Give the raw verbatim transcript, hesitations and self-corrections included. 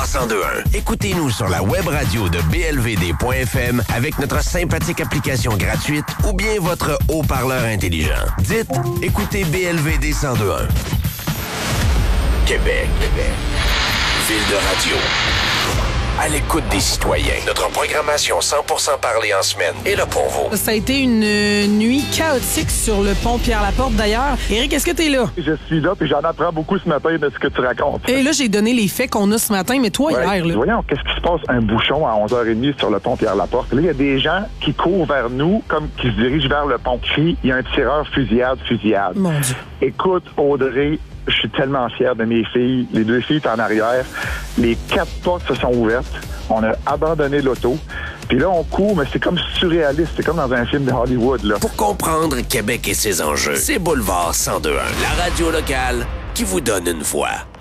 cent deux point un. Écoutez-nous sur la web radio de b l v d point f m avec notre sympathique application gratuite ou bien votre haut-parleur intelligent. Dites « Écoutez B L V D cent deux point un ». Québec. Québec. Ville de radio. À l'écoute des citoyens. Notre programmation cent pour cent parlée en semaine est là pour vous. Ça a été une nuit chaotique sur le pont Pierre-Laporte, d'ailleurs. Éric, est-ce que t'es là? Je suis là, puis j'en apprends beaucoup ce matin de ce que tu racontes. Et là, j'ai donné les faits qu'on a ce matin, mais toi, ouais, hier, là... Voyons, qu'est-ce qui se passe? Un bouchon à onze heures trente sur le pont Pierre-Laporte. Là, il y a des gens qui courent vers nous, comme qui se dirigent vers le pont. Puis, il y a un tireur fusillade, fusillade. Mon Dieu. Écoute, Audrey... Je suis tellement fier de mes filles. Les deux filles sont en arrière. Les quatre portes se sont ouvertes. On a abandonné l'auto. Puis là, on court, mais c'est comme surréaliste. C'est comme dans un film de Hollywood, là. Pour comprendre Québec et ses enjeux, c'est Boulevard cent deux point un, la radio locale qui vous donne une voix.